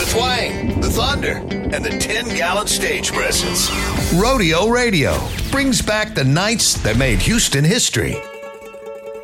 the twang, the thunder, and the 10-gallon stage presence. Rodeo Radio brings back the nights that made Houston history.